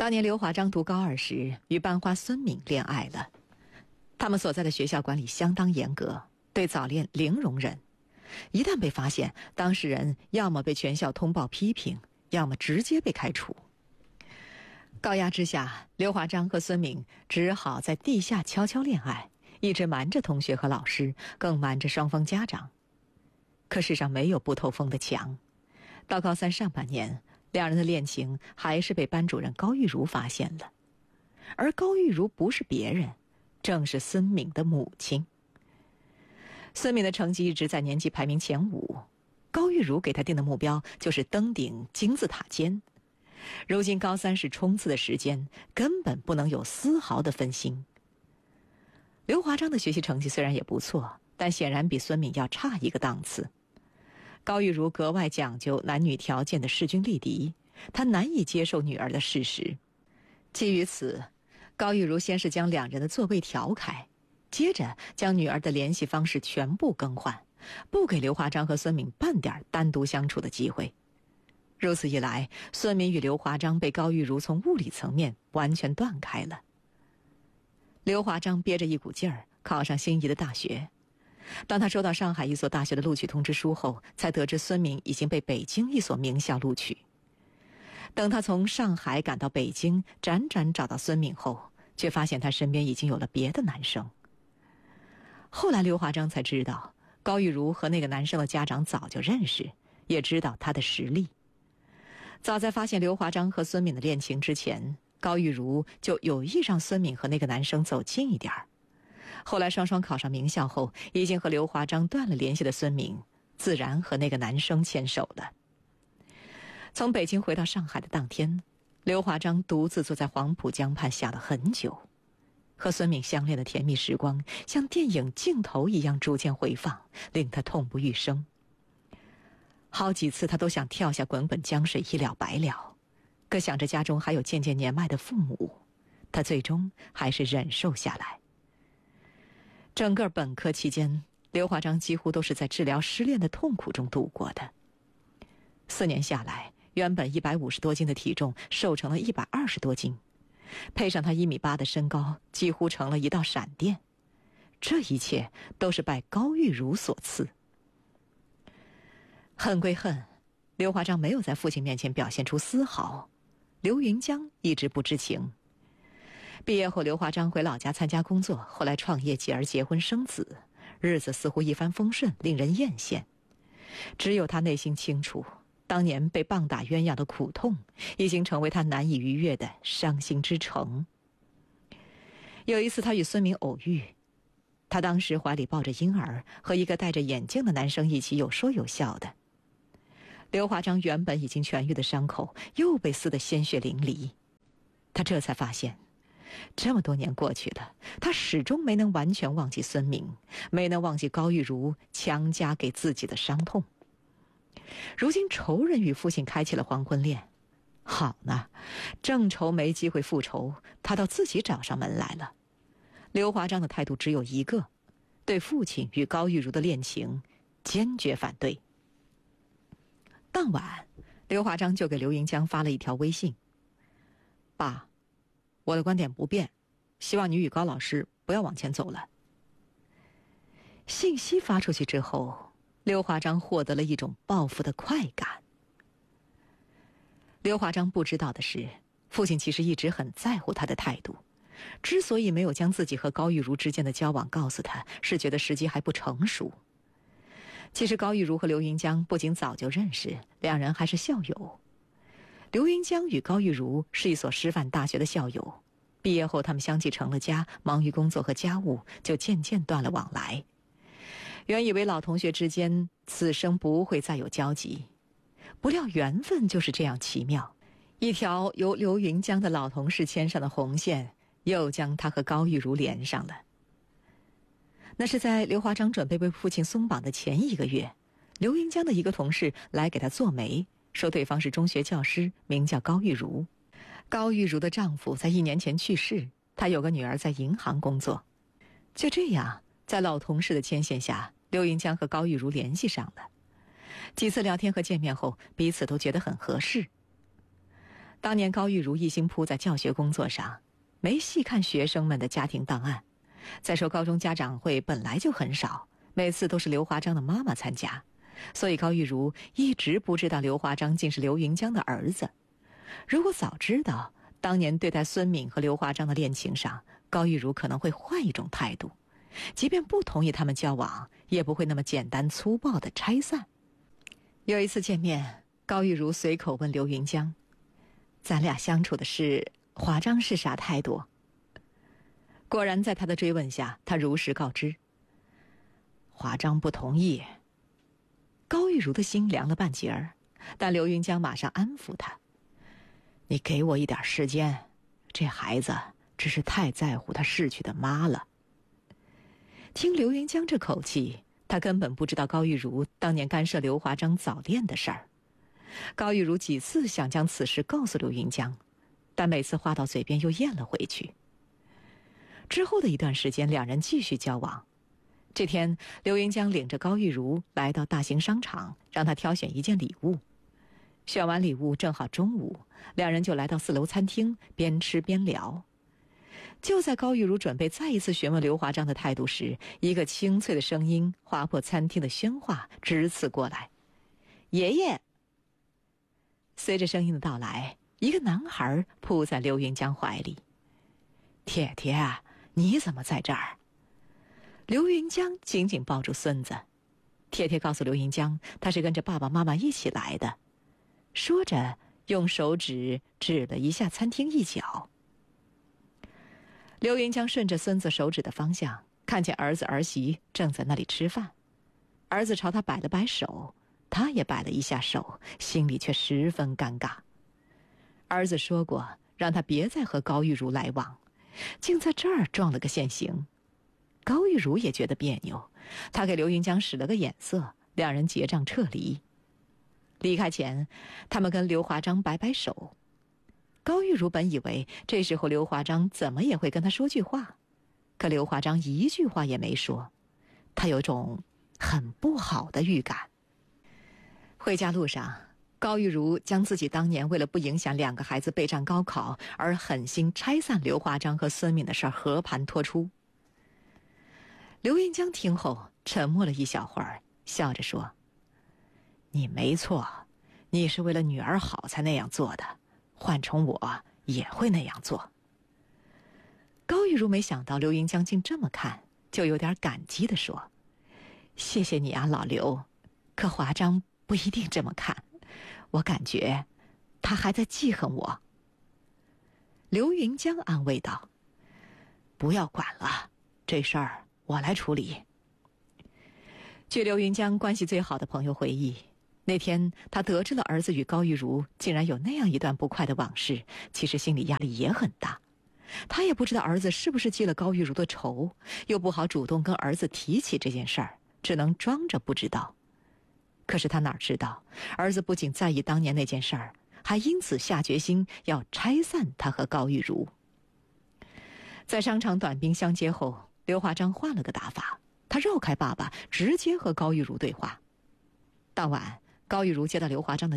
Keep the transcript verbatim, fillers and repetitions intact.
当年刘华章读高二时，与班花孙敏恋爱了。他们所在的学校管理相当严格，对早恋零容忍。一旦被发现，当事人要么被全校通报批评，要么直接被开除。高压之下，刘华章和孙敏只好在地下悄悄恋爱，一直瞒着同学和老师，更瞒着双方家长。可世上没有不透风的墙，到高三上半年，两人的恋情还是被班主任高玉如发现了。而高玉如不是别人，正是孙敏的母亲。孙敏的成绩一直在年级排名前五，高玉如给他定的目标就是登顶金字塔尖。如今高三是冲刺的时间，根本不能有丝毫的分心。刘华章的学习成绩虽然也不错，但显然比孙敏要差一个档次。高玉如格外讲究男女条件的势均力敌，她难以接受女儿的事实。基于此，高玉如先是将两人的座位调开，接着将女儿的联系方式全部更换，不给刘华章和孙敏半点单独相处的机会。如此一来，孙敏与刘华章被高玉如从物理层面完全断开了。刘华章憋着一股劲儿考上心仪的大学，当他收到上海一所大学的录取通知书后，才得知孙敏已经被北京一所名校录取。等他从上海赶到北京，辗转找到孙敏后，却发现他身边已经有了别的男生。后来刘华章才知道，高玉如和那个男生的家长早就认识，也知道他的实力。早在发现刘华章和孙敏的恋情之前，高玉如就有意让孙敏和那个男生走近一点儿。后来双双考上名校后，已经和刘华章断了联系的孙敏，自然和那个男生牵手了。从北京回到上海的当天，刘华章独自坐在黄浦江畔想了很久。和孙敏相恋的甜蜜时光，像电影镜头一样逐渐回放，令他痛不欲生。好几次他都想跳下滚滚江水一了百了，可想着家中还有渐渐年迈的父母，他最终还是忍受下来。整个本科期间，刘华章几乎都是在治疗失恋的痛苦中度过的。四年下来，原本一百五十多斤的体重瘦成了一百二十多斤，配上他一米八的身高，几乎成了一道闪电。这一切都是拜高玉如所赐。恨归恨，刘华章没有在父亲面前表现出丝毫，刘云江一直不知情。毕业后，刘华章回老家参加工作，后来创业，继而结婚生子，日子似乎一帆风顺，令人艳羡。只有他内心清楚，当年被棒打鸳鸯的苦痛，已经成为他难以逾越的伤心之城。有一次他与孙敏偶遇，他当时怀里抱着婴儿，和一个戴着眼镜的男生一起有说有笑的。刘华章原本已经痊愈的伤口又被撕得鲜血淋漓，他这才发现，这么多年过去了，他始终没能完全忘记孙敏，没能忘记高玉如强加给自己的伤痛。如今仇人与父亲开启了黄昏恋，好呢，正愁没机会复仇，他倒自己找上门来了。刘华章的态度只有一个，对父亲与高玉如的恋情坚决反对。当晚，刘华章就给刘云江发了一条微信：爸，我的观点不变，希望你与高老师不要往前走了。信息发出去之后，刘华章获得了一种报复的快感。刘华章不知道的是，父亲其实一直很在乎他的态度，之所以没有将自己和高玉如之间的交往告诉他，是觉得时机还不成熟。其实高玉如和刘云江不仅早就认识，两人还是校友。刘云江与高玉如是一所师范大学的校友，毕业后他们相继成了家，忙于工作和家务，就渐渐断了往来。原以为老同学之间此生不会再有交集，不料缘分就是这样奇妙，一条由刘云江的老同事牵上的红线，又将他和高玉如连上了。那是在刘华章准备被父亲松绑的前一个月，刘云江的一个同事来给他做媒，说对方是中学教师，名叫高玉如。高玉如的丈夫在一年前去世，她有个女儿在银行工作。就这样，在老同事的牵线下，刘云江和高玉如联系上了。几次聊天和见面后，彼此都觉得很合适。 当年高玉如一心扑在教学工作上，没细看学生们的家庭档案。再说高中家长会本来就很少，每次都是刘华章的妈妈参加，所以高玉如一直不知道刘华章竟是刘云江的儿子。如果早知道当年对待孙敏和刘华章的恋情上，高玉如可能会换一种态度，即便不同意他们交往，也不会那么简单粗暴地拆散。有一次见面，高玉如随口问刘云江：“咱俩相处的事，华章是啥态度？”果然在他的追问下，他如实告知：“华章不同意。”高玉如的心凉了半截儿，但刘云江马上安抚他：“你给我一点时间，这孩子只是太在乎他逝去的妈了。”听刘云江这口气，他根本不知道高玉如当年干涉刘华章早恋的事儿。高玉如几次想将此事告诉刘云江，但每次话到嘴边又咽了回去。之后的一段时间，两人继续交往。这天，刘云江领着高玉如来到大型商场，让她挑选一件礼物。选完礼物，正好中午，两人就来到四楼餐厅，边吃边聊。就在高玉如准备再一次询问刘华章的态度时，一个清脆的声音划破餐厅的喧哗，直刺过来：“爷爷！”随着声音的到来，一个男孩扑在刘云江怀里：“铁铁，你怎么在这儿？”刘云江紧紧抱住孙子。铁铁告诉刘云江，他是跟着爸爸妈妈一起来的，说着用手指指了一下餐厅一角。刘云江顺着孙子手指的方向，看见儿子儿媳正在那里吃饭。儿子朝他摆了摆手，他也摆了一下手，心里却十分尴尬。儿子说过让他别再和高玉如来往，竟在这儿撞了个现行。高玉如也觉得别扭，他给刘云江使了个眼色，两人结账撤离。离开前，他们跟刘华章摆摆手。高玉如本以为这时候刘华章怎么也会跟他说句话，可刘华章一句话也没说，他有种很不好的预感。回家路上，高玉如将自己当年为了不影响两个孩子备战高考而狠心拆散刘华章和孙敏的事儿和盘托出。刘云江听后沉默了一小会儿，笑着说：“你没错，你是为了女儿好才那样做的，换成我也会那样做。”高玉如没想到刘云江竟这么看，就有点感激地说：“谢谢你啊，老刘，可华章不一定这么看，我感觉他还在记恨我。”刘云江安慰道：“不要管了，这事儿我来处理。”据刘云江关系最好的朋友回忆，那天他得知了儿子与高玉如竟然有那样一段不快的往事，其实心理压力也很大。他也不知道儿子是不是记了高玉如的仇，又不好主动跟儿子提起这件事儿，只能装着不知道。可是他哪知道，儿子不仅在意当年那件事儿，还因此下决心要拆散他和高玉如。在商场短兵相接后，刘华章换了个打法，他绕开爸爸，直接和高玉如对话。当晚，高玉如接到刘华章的